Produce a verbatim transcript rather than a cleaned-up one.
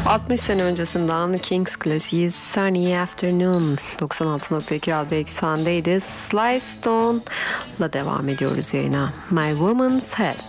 altmış sene öncesinden Kings klasiği Sunny Afternoon. doksan altı nokta iki Radyo Eksen'deydi. Sly Stone'la devam ediyoruz yayına. My Woman's Head.